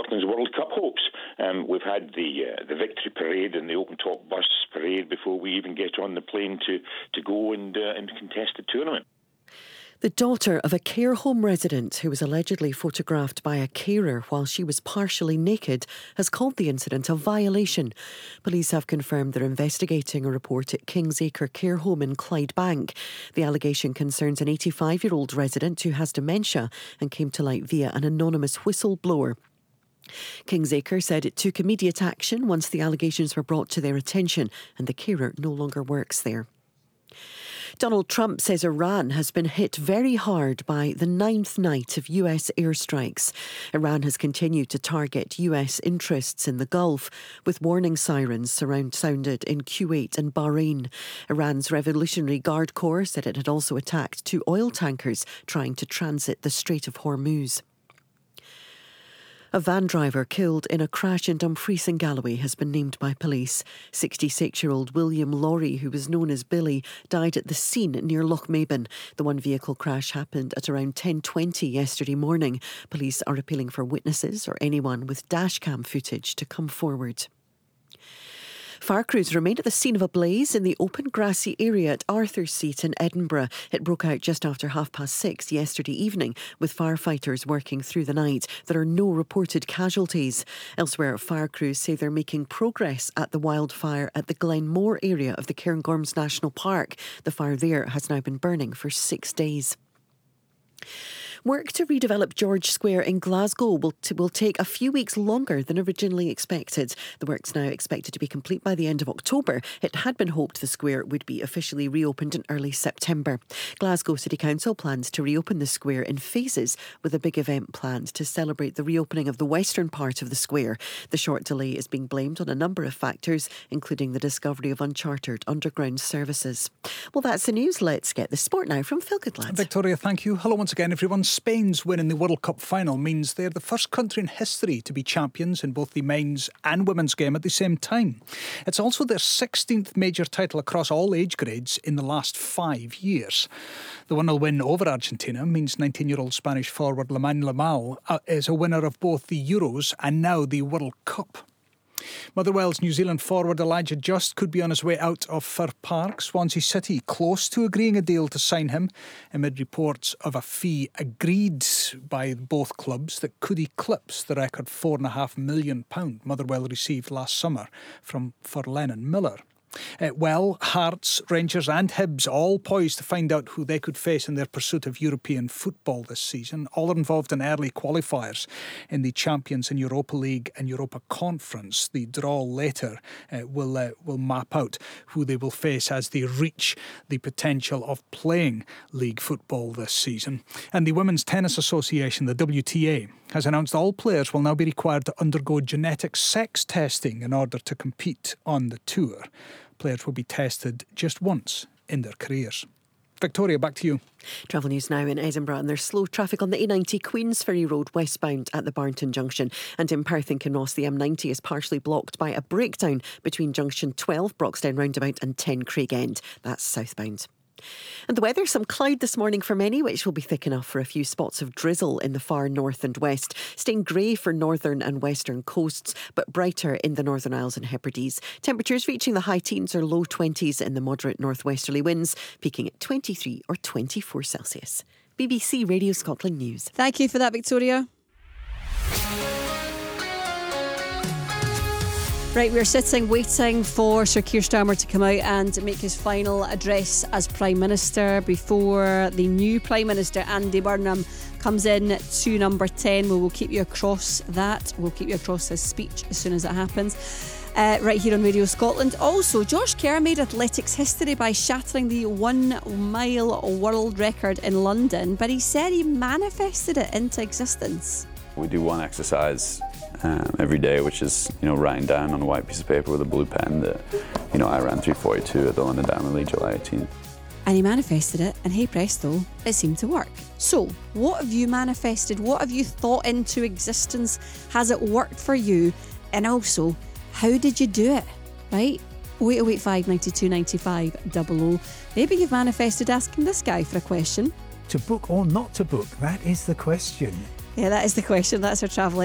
Scotland's World Cup hopes. We've had the victory parade and the open-top bus parade before we even get on the plane to go and contest the tournament. The daughter of a care home resident who was allegedly photographed by a carer while she was partially naked has called the incident a violation. Police have confirmed they're investigating a report at Kingsacre Care Home in Clydebank. The allegation concerns an 85-year-old resident who has dementia and came to light via an anonymous whistleblower. Kingsacre said it took immediate action once the allegations were brought to their attention, and the carer no longer works there. Donald Trump says Iran has been hit very hard by the 9th night of US airstrikes. Iran has continued to target US interests in the Gulf, with warning sirens sounded in Kuwait and Bahrain. Iran's Revolutionary Guard Corps said it had also attacked 2 oil tankers trying to transit the Strait of Hormuz. A van driver killed in a crash in Dumfries in Galloway has been named by police. 66-year-old William Laurie, who was known as Billy, died at the scene near Lochmaben. The one-vehicle crash happened at around 10:20 yesterday morning. Police are appealing for witnesses or anyone with dashcam footage to come forward. Fire crews remained at the scene of a blaze in the open grassy area at Arthur's Seat in Edinburgh. It broke out just after 6:30 yesterday evening, with firefighters working through the night. There are no reported casualties. Elsewhere, fire crews say they're making progress at the wildfire at the Glenmore area of the Cairngorms National Park. The fire there has now been burning for 6 days. Work to redevelop George Square in Glasgow will take a few weeks longer than originally expected. The work's now expected to be complete by the end of October. It had been hoped the square would be officially reopened in early September. Glasgow City Council plans to reopen the square in phases, with a big event planned to celebrate the reopening of the western part of the square. The short delay is being blamed on a number of factors, including the discovery of unchartered underground services. Well, that's the news. Let's get the sport now from Phil Goodland. Victoria, thank you. Hello once again, everyone. Spain's win in the World Cup final means they're the first country in history to be champions in both the men's and women's game at the same time. It's also their 16th major title across all age grades in the last 5 years. The 1-0 win over Argentina means 19-year-old Spanish forward Lamine Yamal is a winner of both the Euros and now the World Cup. Motherwell's New Zealand forward Elijah Just could be on his way out of Fir Park. Swansea City close to agreeing a deal to sign him amid reports of a fee agreed by both clubs that could eclipse the record £4.5 million Motherwell received last summer from Lennon Miller. Hearts, Rangers and Hibs all poised to find out who they could face in their pursuit of European football this season. All are involved in early qualifiers in the Champions and Europa League and Europa Conference. The draw later will map out who they will face as they reach the potential of playing league football this season. And the Women's Tennis Association, the WTA, has announced all players will now be required to undergo genetic sex testing in order to compete on the tour. Players will be tested just once in their careers. Victoria, back to you. Travel news now in Edinburgh, and there's slow traffic on the A90 Queensferry Road westbound at the Barnton Junction, and in Perth and Kinross the M90 is partially blocked by a breakdown between junction 12 Broxdown Roundabout and 10 Craig End. That's southbound. And the weather, some cloud this morning for many, which will be thick enough for a few spots of drizzle in the far north and west. Staying grey for northern and western coasts, but brighter in the Northern Isles and Hebrides. Temperatures reaching the high teens or low 20s in the moderate northwesterly winds, peaking at 23 or 24 Celsius. BBC Radio Scotland News. Thank you for that, Victoria. Right, we're sitting waiting for Sir Keir Starmer to come out and make his final address as Prime Minister before the new Prime Minister, Andy Burnham, comes in to number 10. We will keep you across that. We'll keep you across his speech as soon as it happens. Right here on Radio Scotland. Also, Josh Kerr made athletics history by shattering the 1 mile world record in London, but he said he manifested it into existence. We do one exercise every day, which is, writing down on a white piece of paper with a blue pen that, I ran 3:42 at the London Diamond League July 18th. And he manifested it, and hey presto, it seemed to work. So, what have you manifested? What have you thought into existence? Has it worked for you? And also, how did you do it? Right? 08085 92 95 00. Maybe you've manifested asking this guy for a question. To book or not to book? That is the question. Yeah, that is the question. That's our travel